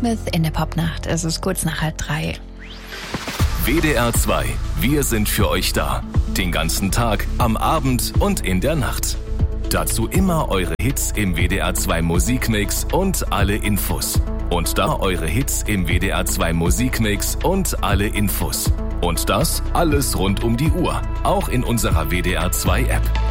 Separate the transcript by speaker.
Speaker 1: Smith in der Popnacht. Es ist kurz nach 2:30.
Speaker 2: WDR 2. Wir sind für euch da. Den ganzen Tag, am Abend und in der Nacht. Dazu immer eure Hits im WDR 2 Musikmix und alle Infos. Und da eure Hits im WDR 2 Musikmix und alle Infos. Und das alles rund um die Uhr. Auch in unserer WDR 2 App.